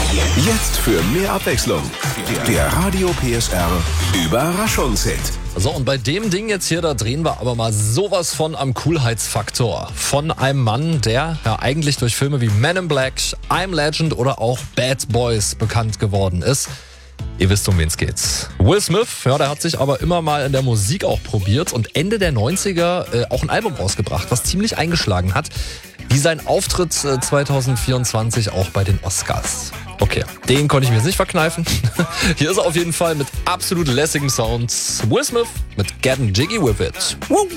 Jetzt für mehr Abwechslung. Der Radio PSR Überraschungshit. So, und bei dem Ding jetzt hier, da drehen wir aber mal sowas von am Coolheitsfaktor. Von einem Mann, der ja eigentlich durch Filme wie Men in Black, I'm Legend oder auch Bad Boys bekannt geworden ist. Ihr wisst, um wen es geht. Will Smith, ja, der hat sich aber immer mal in der Musik auch probiert und Ende der 90er auch ein Album rausgebracht, was ziemlich eingeschlagen hat, wie sein Auftritt 2024 auch bei den Oscars. Okay, den konnte ich mir jetzt nicht verkneifen. Hier ist er auf jeden Fall mit absolut lässigem Sound. Will Smith mit Getting Jiggy With It. Woo!